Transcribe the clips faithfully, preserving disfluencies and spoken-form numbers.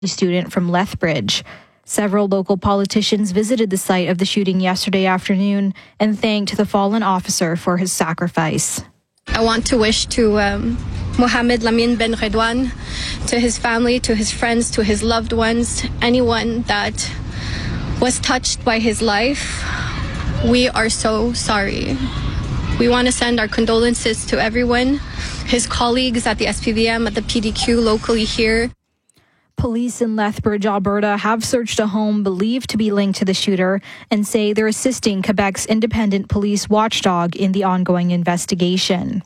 student from Lethbridge. Several local politicians visited the site of the shooting yesterday afternoon and thanked the fallen officer for his sacrifice. I want to wish to um, Mohammed Lamin bin Redwan, to his family, to his friends, to his loved ones, anyone that was touched by his life. We are so sorry. We want to send our condolences to everyone, his colleagues at the S P V M, at the P D Q locally here. Police in Lethbridge, Alberta have searched a home believed to be linked to the shooter and say they're assisting Quebec's independent police watchdog in the ongoing investigation.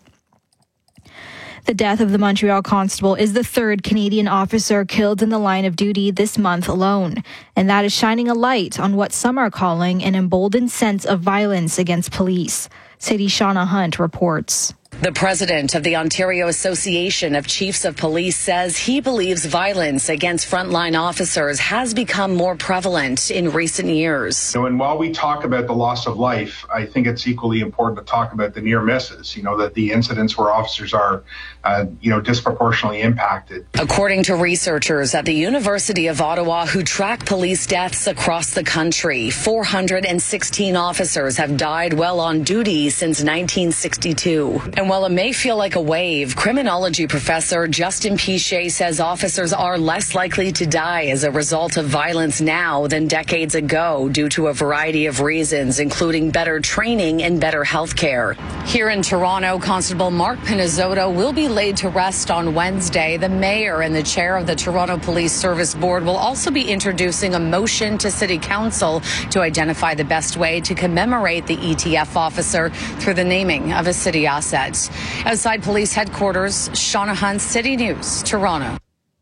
The death of the Montreal constable is the third Canadian officer killed in the line of duty this month alone, and that is shining a light on what some are calling an emboldened sense of violence against police. City Shauna Hunt reports. The president of the Ontario Association of Chiefs of Police says he believes violence against frontline officers has become more prevalent in recent years. You know, and while we talk about the loss of life, I think it's equally important to talk about the near misses, you know, that the incidents where officers are, uh, you know, disproportionately impacted. According to researchers at the University of Ottawa who track police deaths across the country, four hundred sixteen officers have died while on duty since nineteen sixty-two. And while it may feel like a wave, criminology professor Justin Piché says officers are less likely to die as a result of violence now than decades ago due to a variety of reasons, including better training and better health care. Here in Toronto, Constable Mark Pinizzotto will be laid to rest on Wednesday. The mayor and the chair of the Toronto Police Service Board will also be introducing a motion to City Council to identify the best way to commemorate the E T F officer through the naming of a city asset. Outside police headquarters, Shauna Hunt, City News, Toronto.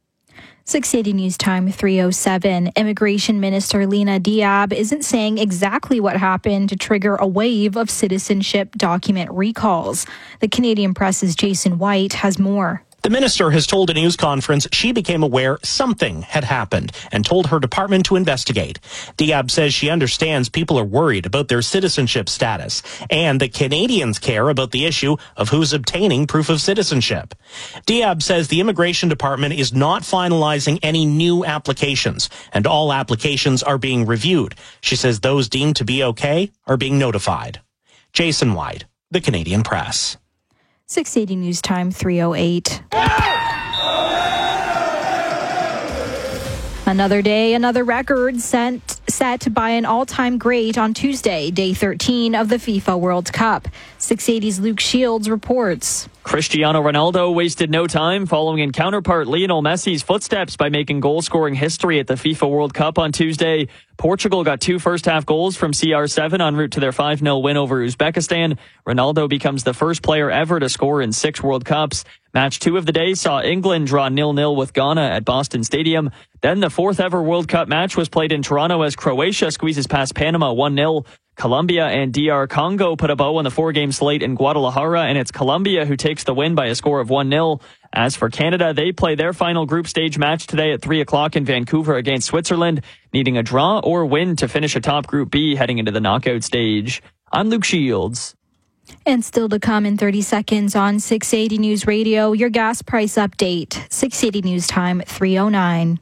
six eighty News Time, three oh seven. Immigration Minister Lena Diab isn't saying exactly what happened to trigger a wave of citizenship document recalls. The Canadian Press's Jason White has more. The minister has told a news conference she became aware something had happened and told her department to investigate. Diab says she understands people are worried about their citizenship status and that Canadians care about the issue of who's obtaining proof of citizenship. Diab says the immigration department is not finalizing any new applications and all applications are being reviewed. She says those deemed to be okay are being notified. Jason White, the Canadian Press. six eighty News Time, three oh eight. Another day, another record set, set by an all-time great on Tuesday, day thirteen of the FIFA World Cup. six eighty's Luke Shields reports. Cristiano Ronaldo wasted no time following in counterpart Lionel Messi's footsteps by making goal-scoring history at the FIFA World Cup on Tuesday. Portugal got two first-half goals from C R seven en route to their five nil win over Uzbekistan. Ronaldo becomes the first player ever to score in six World Cups. Match two of the day saw England draw nil nil with Ghana at Boston Stadium. Then the fourth ever World Cup match was played in Toronto as Croatia squeezes past Panama one nil. Colombia and D R Congo put a bow on the four-game slate in Guadalajara, and it's Colombia who takes the win by a score of one nil. As for Canada, they play their final group stage match today at three o'clock in Vancouver against Switzerland, needing a draw or win to finish atop Group B heading into the knockout stage. I'm Luke Shields. And still to come in thirty seconds on six eighty News Radio, your gas price update. six eighty News Time, three oh nine.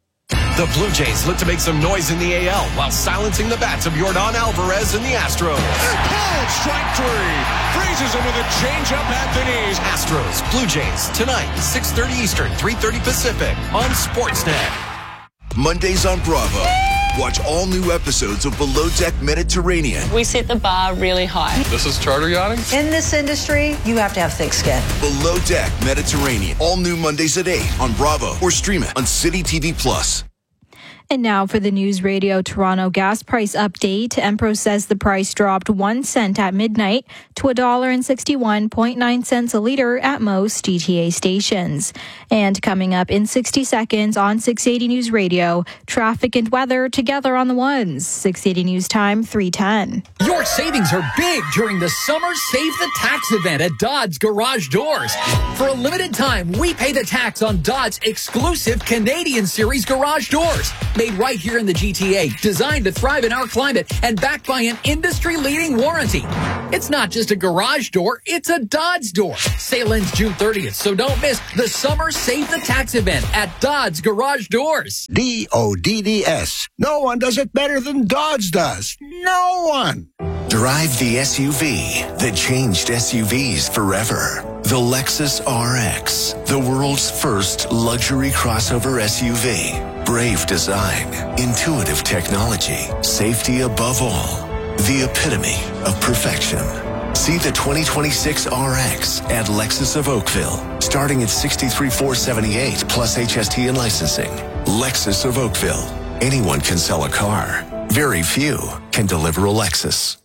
The Blue Jays look to make some noise in the A L while silencing the bats of Yordan Alvarez and the Astros. Called strike three. Freezes him with a changeup at the knees. Astros, Blue Jays, tonight, six thirty Eastern, three thirty Pacific on Sportsnet. Mondays on Bravo. Watch all new episodes of Below Deck Mediterranean. We set the bar really high. This is charter yachting. In this industry, you have to have thick skin. Below Deck Mediterranean. All new Mondays at eight on Bravo or stream it on City T V Plus. And now for the News Radio Toronto gas price update. Empro says the price dropped one cent at midnight to one dollar and sixty-one point nine cents a litre at most G T A stations. And coming up in sixty seconds on six eighty News Radio, traffic and weather together on the ones. six eighty News Time, three ten. Your savings are big during the Summer Save the Tax event at Dodds Garage Doors. For a limited time, we pay the tax on Dodds exclusive Canadian Series garage doors. Made right here in the G T A, designed to thrive in our climate, and backed by an industry-leading warranty. It's not just a garage door, it's a Dodds door. Sale ends June thirtieth, so don't miss the Summer Save the Tax event at Dodds Garage Doors. D O D D S. No one does it better than Dodds does. No one. Drive the S U V that changed S U Vs forever. The Lexus R X, the world's first luxury crossover S U V. Brave design, intuitive technology, safety above all. The epitome of perfection. See the twenty twenty-six R X at Lexus of Oakville, starting at sixty-three thousand four hundred seventy-eight dollars plus H S T and licensing. Lexus of Oakville. Anyone can sell a car. Very few can deliver a Lexus.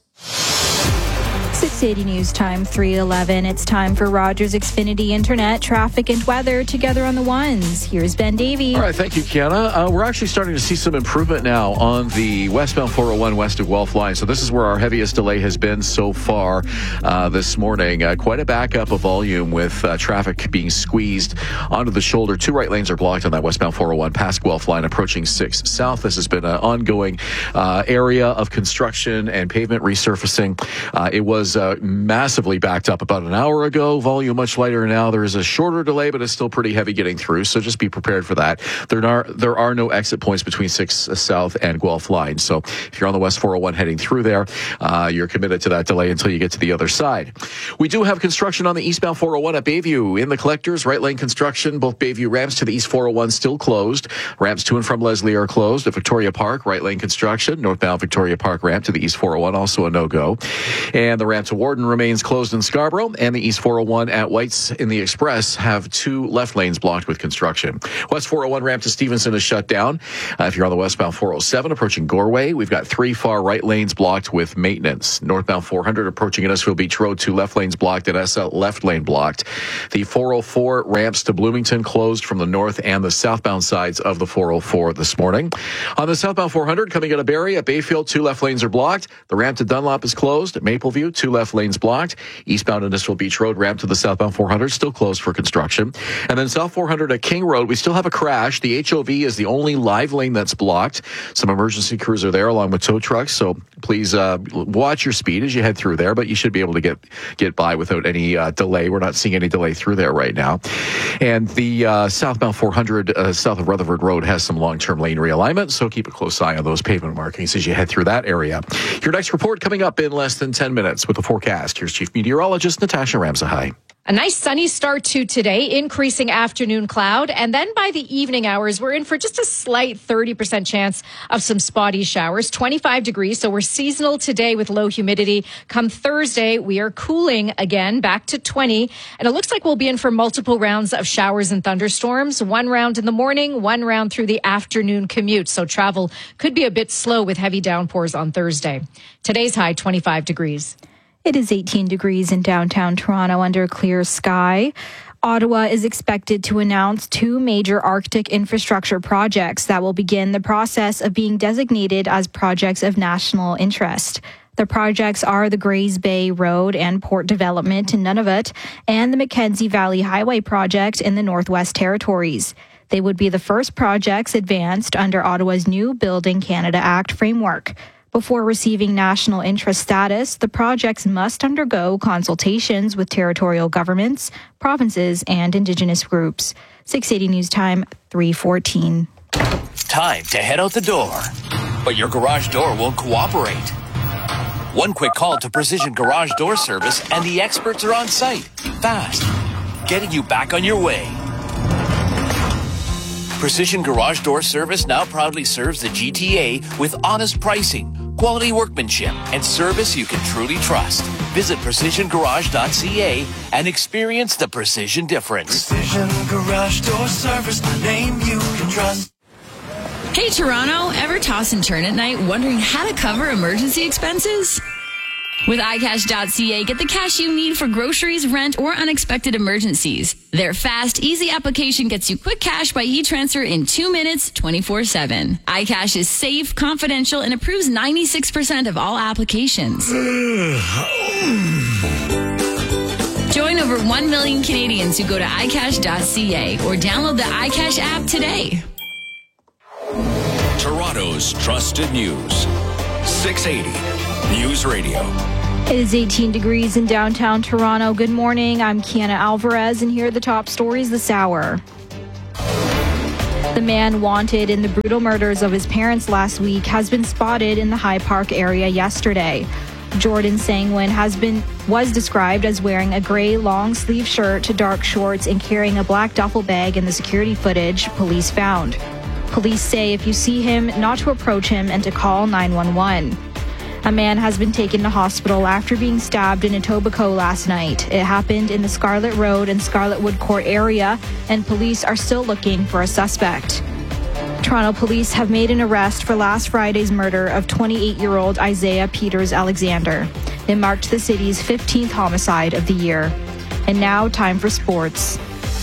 six eighty News Time, three eleven. It's time for Rogers Xfinity Internet, traffic and weather together on the ones. Here's Ben Davey. All right, thank you, Kiana. Uh, we're actually starting to see some improvement now on the westbound four oh one west of Guelph line. So this is where our heaviest delay has been so far uh, this morning. Uh, quite a backup of volume with uh, traffic being squeezed onto the shoulder. Two right lanes are blocked on that westbound four oh one past Guelph line approaching six south. This has been an ongoing uh, area of construction and pavement resurfacing. Uh, it was uh, massively backed up about an hour ago. Volume much lighter now. There is a shorter delay, but it's still pretty heavy getting through. So just be prepared for that. There are there are no exit points between six South and Guelph line. So if you're on the West four oh one heading through there, uh, you're committed to that delay until you get to the other side. We do have construction on the eastbound four oh one at Bayview in the collectors. Right lane construction. Both Bayview ramps to the east four oh one still closed. Ramps to and from Leslie are closed. At Victoria Park, right lane construction. Northbound Victoria Park ramp to the east four oh one also a no-go. And the ramp to Warden remains closed in Scarborough, and the east four oh one at White's in the Express have two left lanes blocked with construction. West four oh one ramp to Stevenson is shut down. Uh, if you're on the westbound four oh seven approaching Goreway, we've got three far right lanes blocked with maintenance. Northbound four hundred approaching Innisfil Beach Road, two left lanes blocked, and S L left lane blocked. The four oh four ramps to Bloomington closed from the north and the southbound sides of the four oh four this morning. On the southbound four hundred coming out of Barrie at Bayfield, two left lanes are blocked. The ramp to Dunlop is closed. At Mapleview, two left lanes blocked. Eastbound Innisfil Beach Road ramp to the southbound four hundred still closed for construction. And then South four hundred at King Road, we still have a crash. The H O V is the only live lane that's blocked. Some emergency crews are there along with tow trucks, so please uh, watch your speed as you head through there, but you should be able to get get by without any uh, delay. We're not seeing any delay through there right now. And the uh, southbound four hundred uh, south of Rutherford Road has some long-term lane realignment, so keep a close eye on those pavement markings as you head through that area. Your next report coming up in less than ten minutes with the forecast. Here's Chief Meteorologist Natasha Ramsahai. A nice sunny start to today, increasing afternoon cloud, and then by the evening hours, we're in for just a slight thirty percent chance of some spotty showers. twenty-five degrees, so we're seasonal today with low humidity. Come Thursday, we are cooling again, back to twenty, and it looks like we'll be in for multiple rounds of showers and thunderstorms. One round in the morning, one round through the afternoon commute, so travel could be a bit slow with heavy downpours on Thursday. Today's high, twenty-five degrees. It is eighteen degrees in downtown Toronto under clear sky. Ottawa is expected to announce two major Arctic infrastructure projects that will begin the process of being designated as projects of national interest. The projects are the Grays Bay Road and Port Development in Nunavut and the Mackenzie Valley Highway Project in the Northwest Territories. They would be the first projects advanced under Ottawa's new Building Canada Act framework. Before receiving national interest status, the projects must undergo consultations with territorial governments, provinces, and Indigenous groups. six eighty News Time, three fourteen. Time to head out the door, but your garage door won't cooperate. One quick call to Precision Garage Door Service and the experts are on site, fast, getting you back on your way. Precision Garage Door Service now proudly serves the G T A with honest pricing, quality workmanship, and service you can truly trust. Visit precision garage dot c a and experience the precision difference. Precision Garage Door Service, the name you can trust. Hey Toronto, ever toss and turn at night wondering how to cover emergency expenses? With i cash dot c a, get the cash you need for groceries, rent, or unexpected emergencies. Their fast, easy application gets you quick cash by e-transfer in two minutes, twenty-four seven. iCash is safe, confidential, and approves ninety-six percent of all applications. Join over one million Canadians who go to i cash dot c a or download the iCash app today. Toronto's trusted news. six eighty News Radio. It is eighteen degrees in downtown Toronto. Good morning. I'm Kiana Alvarez, and here are the top stories this hour. The man wanted in the brutal murders of his parents last week has been spotted in the High Park area yesterday. Jordan Sangwin has been was described as wearing a gray long-sleeve shirt to dark shorts and carrying a black duffel bag in the security footage police found. Police say if you see him, not to approach him and to call nine one one. A man has been taken to hospital after being stabbed in Etobicoke last night. It happened in the Scarlet Road and Scarlet Wood Court area, and police are still looking for a suspect. Toronto police have made an arrest for last Friday's murder of twenty-eight-year-old Isaiah Peters Alexander. It marked the city's fifteenth homicide of the year. And now, time for sports.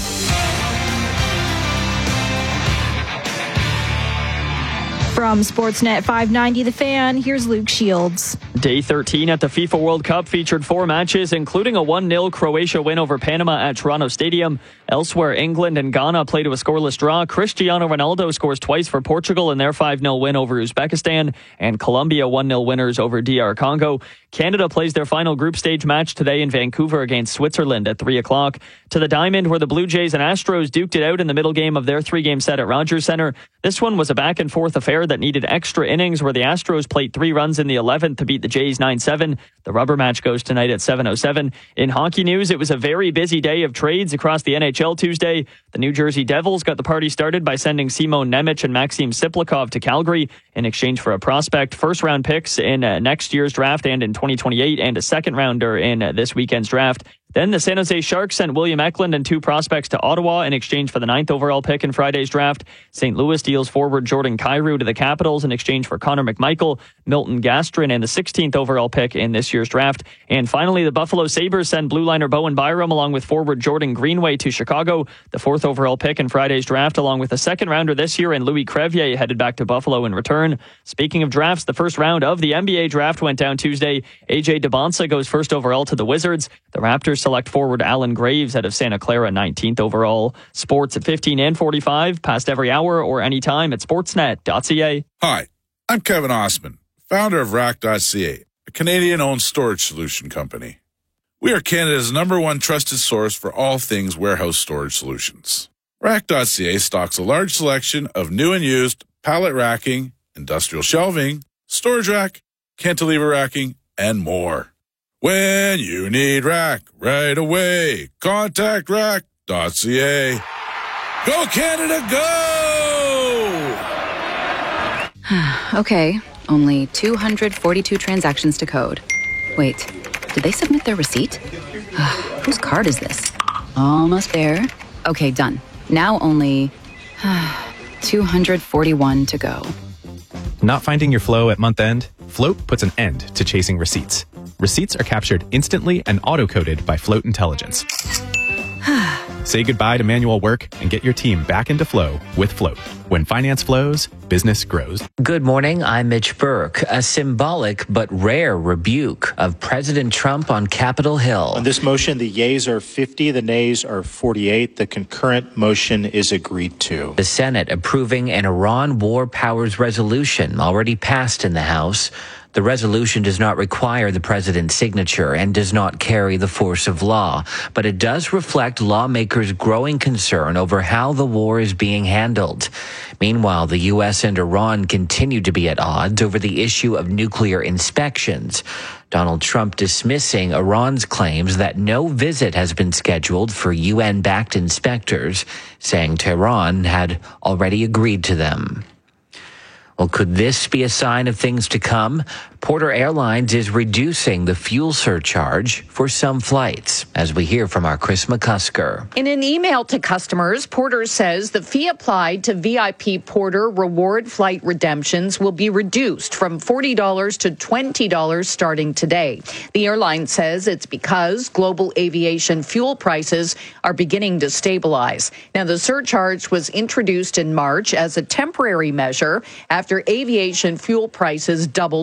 From Sportsnet five ninety The Fan, here's Luke Shields. Day thirteen at the FIFA World Cup featured four matches, including a one nil Croatia win over Panama at Toronto Stadium. Elsewhere, England and Ghana played to a scoreless draw. Cristiano Ronaldo scores twice for Portugal in their five nil win over Uzbekistan, and Colombia one nil winners over D R Congo. Canada plays their final group stage match today in Vancouver against Switzerland at three o'clock. To the Diamond, where the Blue Jays and Astros duked it out in the middle game of their three-game set at Rogers Centre. This one was a back-and-forth affair that needed extra innings, where the Astros played three runs in the eleventh to beat the Jays nine seven. The rubber match goes tonight at seven oh seven. In hockey news, it was a very busy day of trades across the N H L Tuesday. The New Jersey Devils got the party started by sending Simon Nemec and Maxim Siplikov to Calgary in exchange for a prospect, first-round picks in uh, next year's draft and in twenty twenty-eight, and a second-rounder in uh, this weekend's draft. Then the San Jose Sharks sent William Eklund and two prospects to Ottawa in exchange for the ninth overall pick in Friday's draft. Saint Louis deals forward Jordan Kyrou to the Capitals in exchange for Connor McMichael, Milton Gastrin, and the sixteenth overall pick in this year's draft. And finally, the Buffalo Sabres send blue liner Bowen Byram along with forward Jordan Greenway to Chicago. The fourth overall pick in Friday's draft, along with a second rounder this year, and Louis Crevier headed back to Buffalo in return. Speaking of drafts, the first round of the N B A draft went down Tuesday. A J DeBonsa goes first overall to the Wizards. The Raptors select forward Alan Graves out of Santa Clara, nineteenth overall. Sports at fifteen and forty-five, past every hour or anytime at sportsnet dot c a. Hi, I'm Kevin Osman, founder of rack dot c a, a Canadian-owned storage solution company. We are Canada's number one trusted source for all things warehouse storage solutions. rack dot c a stocks a large selection of new and used pallet racking, industrial shelving, storage rack, cantilever racking, and more. When you need rack right away, contact rack dot c a. Go Canada, go! Okay, only two hundred forty-two transactions to code. Wait, did they submit their receipt? Whose card is this? Almost there. Okay, done. Now only two hundred forty-one to go. Not finding your flow at month end? Float puts an end to chasing receipts. Receipts are captured instantly and auto-coded by Float Intelligence. Say goodbye to manual work and get your team back into flow with Float. When finance flows, business grows. Good morning, I'm Mitch Burke. A symbolic but rare rebuke of President Trump on Capitol Hill. On this motion, the yeas are fifty, the nays are forty-eight. The concurrent motion is agreed to. The Senate approving an Iran war powers resolution already passed in the House. The resolution does not require the president's signature and does not carry the force of law, but it does reflect lawmakers' growing concern over how the war is being handled. Meanwhile, the U S and Iran continue to be at odds over the issue of nuclear inspections. Donald Trump dismissing Iran's claims that no visit has been scheduled for U N-backed inspectors, saying Tehran had already agreed to them. Well, could this be a sign of things to come? Porter Airlines is reducing the fuel surcharge for some flights, as we hear from our Chris McCusker. In an email to customers, Porter says the fee applied to V I P Porter reward flight redemptions will be reduced from forty dollars to twenty dollars starting today. The airline says it's because global aviation fuel prices are beginning to stabilize. Now, the surcharge was introduced in March as a temporary measure after aviation fuel prices doubled globally.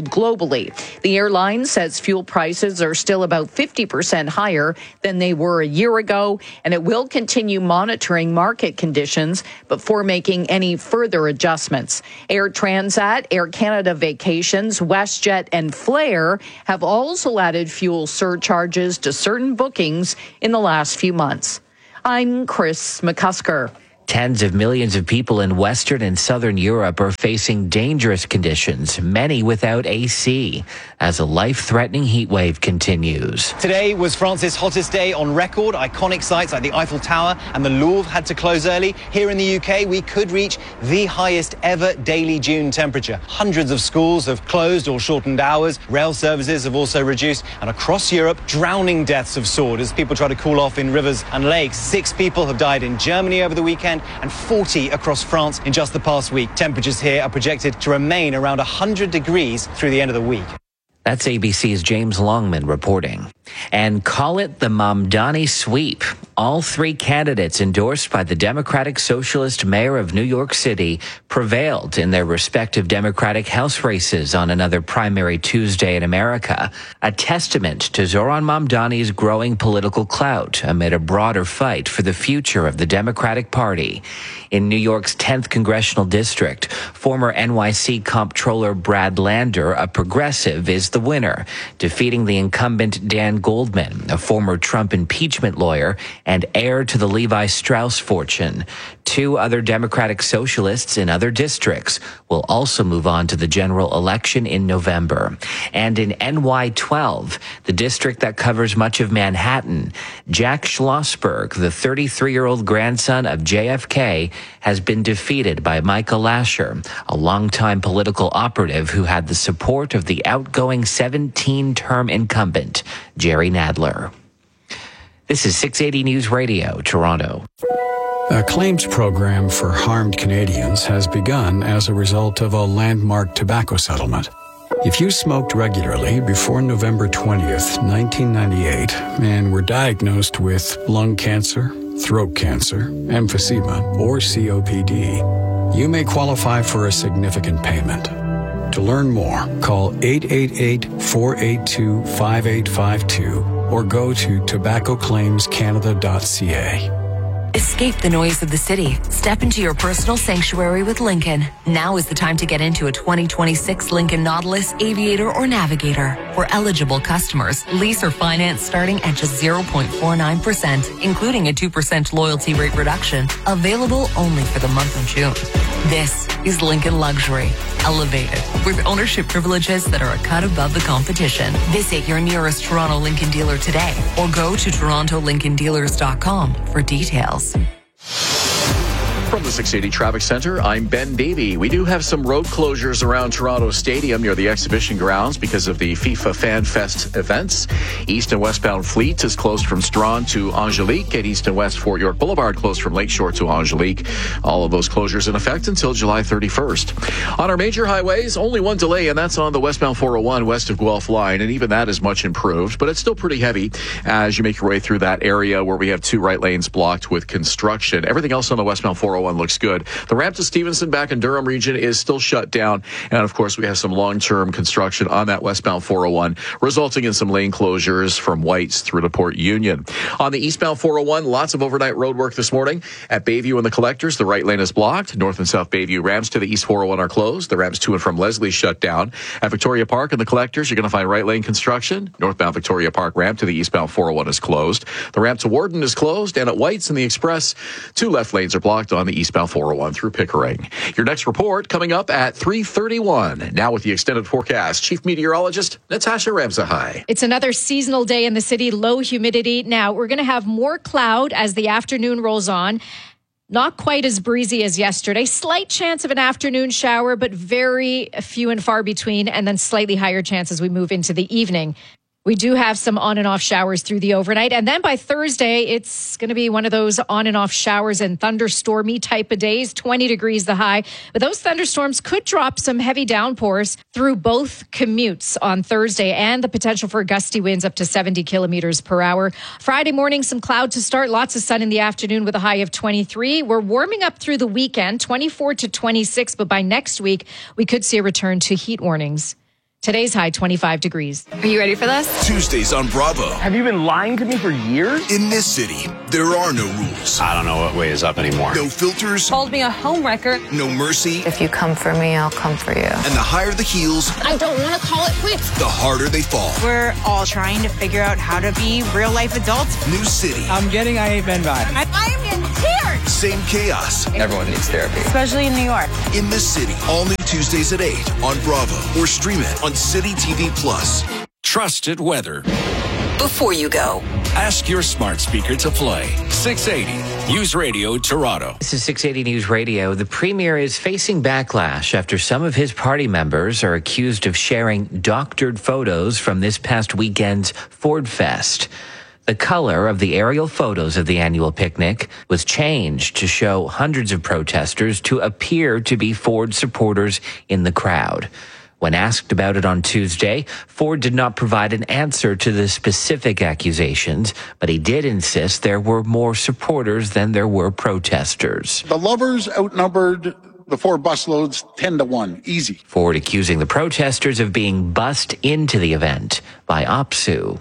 globally. The airline says fuel prices are still about fifty percent higher than they were a year ago, and it will continue monitoring market conditions before making any further adjustments. Air Transat, Air Canada Vacations, WestJet, and Flair have also added fuel surcharges to certain bookings in the last few months. I'm Chris McCusker. Tens of millions of people in Western and Southern Europe are facing dangerous conditions, many without A C, as a life-threatening heat wave continues. Today was France's hottest day on record. Iconic sites like the Eiffel Tower and the Louvre had to close early. Here in the U K, we could reach the highest ever daily June temperature. Hundreds of schools have closed or shortened hours. Rail services have also reduced. And across Europe, drowning deaths have soared as people try to cool off in rivers and lakes. Six people have died in Germany over the weekend, and forty across France in just the past week. Temperatures here are projected to remain around one hundred degrees through the end of the week. That's A B C's James Longman reporting. And call it the Mamdani sweep. All three candidates endorsed by the Democratic Socialist mayor of New York City prevailed in their respective Democratic House races on another primary Tuesday in America, a testament to Zohran Mamdani's growing political clout amid a broader fight for the future of the Democratic Party. In New York's tenth Congressional District, former N Y C Comptroller Brad Lander, a progressive, is the winner, defeating the incumbent Dan Goldman, a former Trump impeachment lawyer and heir to the Levi Strauss fortune. Two other Democratic socialists in other districts will also move on to the general election in November. And in N Y twelve, the district that covers much of Manhattan, Jack Schlossberg, the thirty-three-year-old grandson of J F K, has been defeated by Michael Lasher, a longtime political operative who had the support of the outgoing seventeen-term incumbent, Jerry Nadler. This is six eighty News Radio, Toronto. A claims program for harmed Canadians has begun as a result of a landmark tobacco settlement. If you smoked regularly before November twentieth, nineteen ninety-eight, and were diagnosed with lung cancer, throat cancer, emphysema, or C O P D, you may qualify for a significant payment. To learn more, call eight eight eight, four eight two, five eight five two or go to tobacco claims canada dot c a. Escape the noise of the city. Step into your personal sanctuary with Lincoln. Now is the time to get into a twenty twenty-six Lincoln Nautilus, Aviator, or Navigator. For eligible customers, lease or finance starting at just zero point four nine percent, including a two percent loyalty rate reduction. Available only for the month of June. This is Lincoln Luxury. Elevated, with ownership privileges that are a cut above the competition. Visit your nearest Toronto Lincoln dealer today or go to toronto lincoln dealers dot com for details. From the six eighty Traffic Center, I'm Ben Davey. We do have some road closures around Toronto Stadium near the exhibition grounds because of the FIFA Fan Fest events. East and westbound Fleet is closed from Strawn to Angelique, and east and west Fort York Boulevard closed from Lakeshore to Angelique. All of those closures in effect until July thirty-first. On our major highways, only one delay, and that's on the westbound four oh one west of Guelph line, and even that is much improved, but it's still pretty heavy as you make your way through that area where we have two right lanes blocked with construction. Everything else on the westbound four oh one looks good. The ramp to Stevenson back in Durham region is still shut down. And of course, we have some long-term construction on that westbound four oh one, resulting in some lane closures from Whites through to Port Union. On the eastbound four oh one, lots of overnight road work this morning. At Bayview and the Collectors, the right lane is blocked. North and South Bayview ramps to the east four oh one are closed. The ramps to and from Leslie shut down. At Victoria Park and the Collectors, you're going to find right lane construction. Northbound Victoria Park ramp to the eastbound four oh one is closed. The ramp to Warden is closed. And at Whites and the Express, two left lanes are blocked on the eastbound four oh one through Pickering. Your next report coming up at three thirty-one. Now with the extended forecast, Chief Meteorologist Natasha Ramsahai. It's another seasonal day in the city, low humidity. Now we're going to have more cloud as the afternoon rolls on. Not quite as breezy as yesterday. Slight chance of an afternoon shower, but very few and far between, and then slightly higher chance as we move into the evening. We do have some on and off showers through the overnight. And then by Thursday, it's going to be one of those on and off showers and thunderstormy type of days, twenty degrees the high. But those thunderstorms could drop some heavy downpours through both commutes on Thursday, and the potential for gusty winds up to seventy kilometers per hour. Friday morning, some cloud to start. Lots of sun in the afternoon with a high of twenty-three. We're warming up through the weekend, twenty-four to twenty-six. But by next week, we could see a return to heat warnings. Today's high, twenty-five degrees. Are you ready for this? Tuesdays on Bravo. Have you been lying to me for years? In this city, there are no rules. I don't know what way is up anymore. No filters. Called me a homewrecker. No mercy. If you come for me, I'll come for you. And the higher the heels, I don't want to call it quits. the harder they fall. We're all trying to figure out how to be real life adults. New city. I'm getting I Ain't Been Vibe. I, I am in tears. Same chaos. Everyone needs therapy. Especially in New York. In this city. All new Tuesdays at eight on Bravo. Or stream it on City T V Plus. Trusted weather. Before you go, Ask your smart speaker to play. six eighty News Radio Toronto. This is six eighty News Radio. The Premier is facing backlash after some of his party members are accused of sharing doctored photos from this past weekend's Ford Fest. The color of the aerial photos of the annual picnic was changed to show hundreds of protesters to appear to be Ford supporters in the crowd. When asked about it on Tuesday, Ford did not provide an answer to the specific accusations, but he did insist there were more supporters than there were protesters. The lovers outnumbered the four busloads ten to one. Easy. Ford accusing the protesters of being bussed into the event by OPSEU.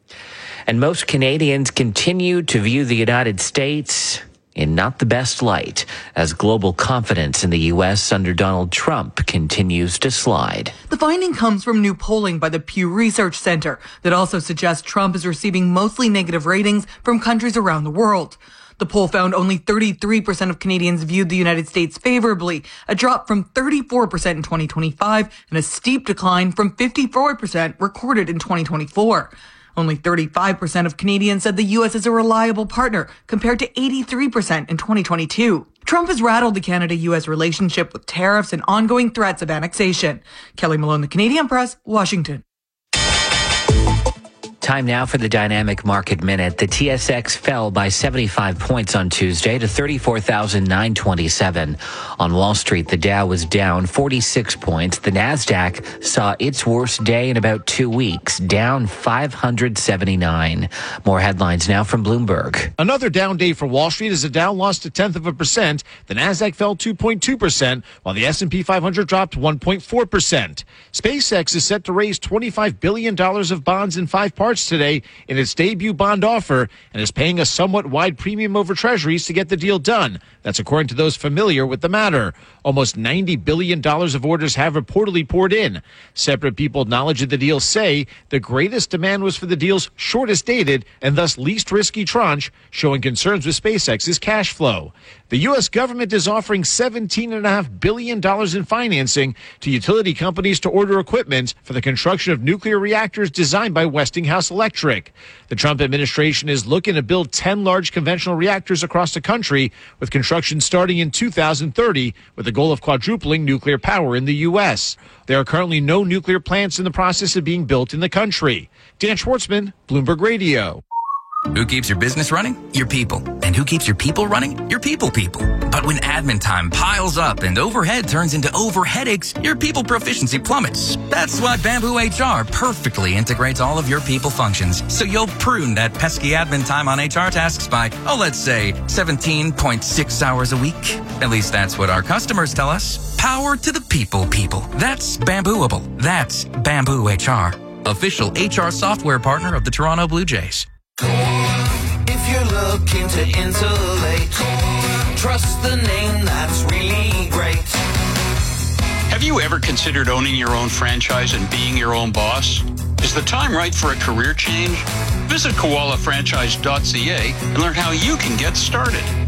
And most Canadians continue to view the United States in not the best light as global confidence in the U S under Donald Trump continues to slide. The finding comes from new polling by the Pew Research Center that also suggests Trump is receiving mostly negative ratings from countries around the world. The poll found only thirty-three percent of Canadians viewed the United States favorably, a drop from thirty-four percent in twenty twenty-five and a steep decline from fifty-four percent recorded in twenty twenty-four. Only thirty-five percent of Canadians said the U S is a reliable partner, compared to eighty-three percent in twenty twenty-two. Trump has rattled the Canada-U S relationship with tariffs and ongoing threats of annexation. Kelly Malone, The Canadian Press, Washington. Time now for the Dynamic Market Minute. The T S X fell by seventy-five points on Tuesday to thirty-four thousand nine hundred twenty-seven. On Wall Street, the Dow was down forty-six points. The Nasdaq saw its worst day in about two weeks, down five hundred seventy-nine. More headlines now from Bloomberg. Another down day for Wall Street as the Dow lost a tenth of a percent. The Nasdaq fell two point two percent, while the S and P five hundred dropped one point four percent. SpaceX is set to raise twenty-five billion dollars of bonds in five parts today in its debut bond offer and is paying a somewhat wide premium over treasuries to get the deal done. That's according to those familiar with the matter. Almost ninety billion dollars of orders have reportedly poured in. Separate people acknowledged in the deal say the greatest demand was for the deal's shortest dated and thus least risky tranche, showing concerns with SpaceX's cash flow. The U S government is offering seventeen point five billion dollars in financing to utility companies to order equipment for the construction of nuclear reactors designed by Westinghouse Electric. The Trump administration is looking to build ten large conventional reactors across the country, with construction starting in two thousand thirty, with the goal of quadrupling nuclear power in the U S. There are currently no nuclear plants in the process of being built in the country. Dan Schwartzman, Bloomberg Radio. Who keeps your business running? Your people. And who keeps your people running? Your people people. But when admin time piles up and overhead turns into over headaches, your people proficiency plummets. That's why Bamboo H R perfectly integrates all of your people functions, so you'll prune that pesky admin time on H R tasks by, oh, let's say seventeen point six hours a week. At least that's what our customers tell us. Power to the people people. That's Bambooable. That's Bamboo H R. Official H R software partner of the Toronto Blue Jays. If you're looking to insulate, trust the name that's really great. Have you ever considered owning your own franchise and being your own boss? Is the time right for a career change? Visit koala franchise dot c a and learn how you can get started.